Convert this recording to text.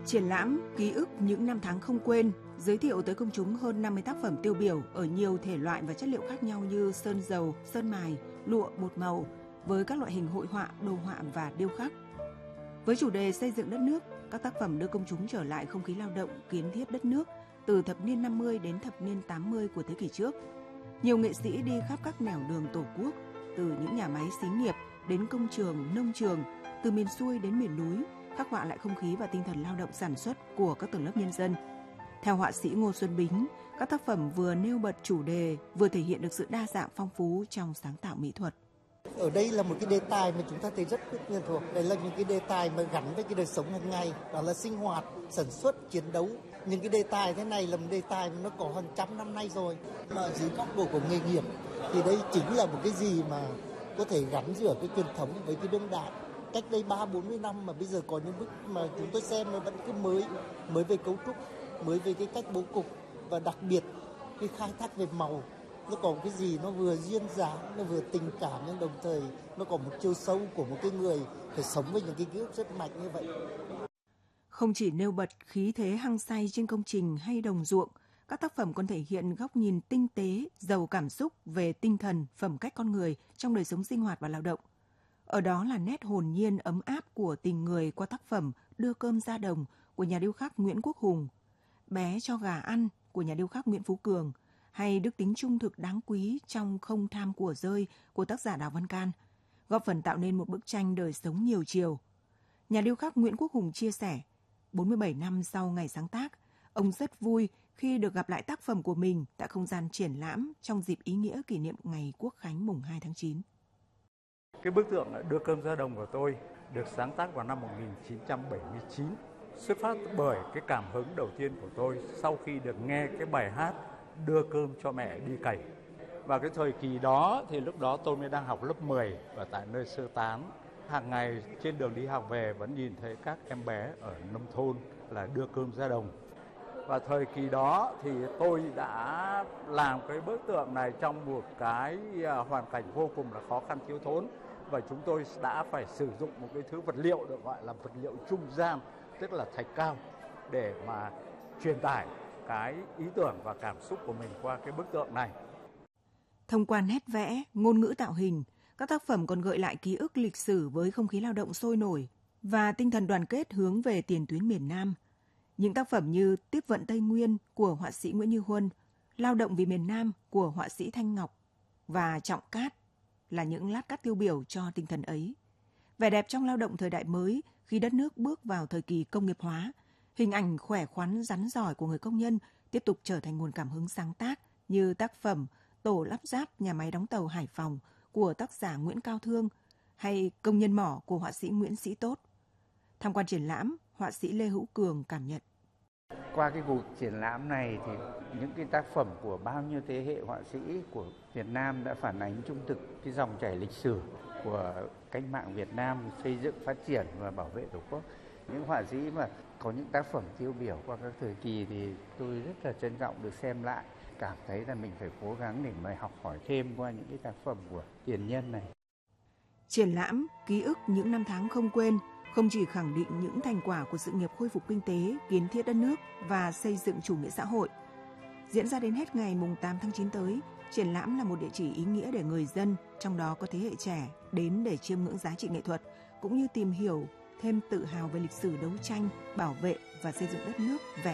Triển lãm Ký ức những năm tháng không quên giới thiệu tới công chúng hơn 50 tác phẩm tiêu biểu ở nhiều thể loại và chất liệu khác nhau như sơn dầu, sơn mài, lụa, bột màu, với các loại hình hội họa, đồ họa và điêu khắc. Với chủ đề xây dựng đất nước, các tác phẩm đưa công chúng trở lại không khí lao động, kiến thiết đất nước từ thập niên 50 đến thập niên 80 của thế kỷ trước. Nhiều nghệ sĩ đi khắp các nẻo đường Tổ quốc, từ những nhà máy xí nghiệp đến công trường, nông trường, từ miền xuôi đến miền núi, khắc họa lại không khí và tinh thần lao động sản xuất của các tầng lớp nhân dân. Theo họa sĩ Ngô Xuân Bính, các tác phẩm vừa nêu bật chủ đề, vừa thể hiện được sự đa dạng phong phú trong sáng tạo mỹ thuật. Ở đây là một cái đề tài mà chúng ta thấy rất quen thuộc. Đây là những cái đề tài mà gắn với cái đời sống hàng ngày, đó là sinh hoạt, sản xuất, chiến đấu. Những cái đề tài thế này là một đề tài mà nó có hàng trăm năm nay rồi. Mà dưới góc độ của nghề nghiệp thì đây chính là một cái gì mà có thể gắn giữa cái truyền thống với cái đương đại. Cách đây 30-40 năm mà bây giờ có những bức mà chúng tôi xem nó vẫn cứ mới về cấu trúc, mới về cái cách bố cục, và đặc biệt cái khai thác về màu. Nó có một cái gì nó vừa duyên dáng, nó vừa tình cảm, nhưng đồng thời nó có một chiều sâu của một cái người phải sống với những cái ký ức rất mạnh như vậy. Không chỉ nêu bật khí thế hăng say trên công trình hay đồng ruộng, các tác phẩm còn thể hiện góc nhìn tinh tế, giàu cảm xúc về tinh thần, phẩm cách con người trong đời sống sinh hoạt và lao động. Ở đó là nét hồn nhiên ấm áp của tình người qua tác phẩm Đưa cơm ra đồng của nhà điêu khắc Nguyễn Quốc Hùng, Bé cho gà ăn của nhà điêu khắc Nguyễn Phú Cường, hay đức tính trung thực đáng quý trong Không tham của rơi của tác giả Đào Văn Can, góp phần tạo nên một bức tranh đời sống nhiều chiều. Nhà điêu khắc Nguyễn Quốc Hùng chia sẻ, 47 năm sau ngày sáng tác, ông rất vui khi được gặp lại tác phẩm của mình tại không gian triển lãm trong dịp ý nghĩa kỷ niệm ngày Quốc khánh mùng 2 tháng 9. Cái bức tượng Đưa cơm ra đồng của tôi được sáng tác vào năm 1979, xuất phát bởi cái cảm hứng đầu tiên của tôi sau khi được nghe cái bài hát Đưa cơm cho mẹ đi cày. Và cái thời kỳ đó thì lúc đó tôi mới đang học lớp 10 và tại nơi sơ tán. Hàng ngày trên đường đi học về vẫn nhìn thấy các em bé ở nông thôn là đưa cơm ra đồng. Và thời kỳ đó thì tôi đã làm cái bức tượng này trong một cái hoàn cảnh vô cùng là khó khăn thiếu thốn. Và chúng tôi đã phải sử dụng một cái thứ vật liệu được gọi là vật liệu trung gian, tức là thạch cao, để mà truyền tải cái ý tưởng và cảm xúc của mình qua cái bức tượng này. Thông qua nét vẽ, ngôn ngữ tạo hình, các tác phẩm còn gợi lại ký ức lịch sử với không khí lao động sôi nổi và tinh thần đoàn kết hướng về tiền tuyến miền Nam. Những tác phẩm như Tiếp vận Tây Nguyên của họa sĩ Nguyễn Như Huân, Lao động vì miền Nam của họa sĩ Thanh Ngọc và Trọng Cát là những lát cắt tiêu biểu cho tinh thần ấy. Vẻ đẹp trong lao động thời đại mới khi đất nước bước vào thời kỳ công nghiệp hóa, hình ảnh khỏe khoắn rắn giỏi của người công nhân tiếp tục trở thành nguồn cảm hứng sáng tác như tác phẩm Tổ lắp ráp nhà máy đóng tàu Hải Phòng của tác giả Nguyễn Cao Thương hay Công nhân mỏ của họa sĩ Nguyễn Sĩ Tốt. Tham quan triển lãm, họa sĩ Lê Hữu Cường cảm nhận. Qua cái cuộc triển lãm này thì những cái tác phẩm của bao nhiêu thế hệ họa sĩ của Việt Nam đã phản ánh trung thực cái dòng chảy lịch sử của cách mạng Việt Nam xây dựng, phát triển và bảo vệ Tổ quốc. Những họa sĩ mà có những tác phẩm tiêu biểu qua các thời kỳ thì tôi rất là trân trọng được xem lại, cảm thấy là mình phải cố gắng để mà học hỏi thêm qua những cái tác phẩm của tiền nhân này. Triển lãm Ký ức những năm tháng không quên không chỉ khẳng định những thành quả của sự nghiệp khôi phục kinh tế, kiến thiết đất nước và xây dựng chủ nghĩa xã hội. Diễn ra đến hết ngày 8 tháng 9 tới, triển lãm là một địa chỉ ý nghĩa để người dân, trong đó có thế hệ trẻ, đến để chiêm ngưỡng giá trị nghệ thuật, cũng như tìm hiểu thêm tự hào về lịch sử đấu tranh, bảo vệ và xây dựng đất nước vẻ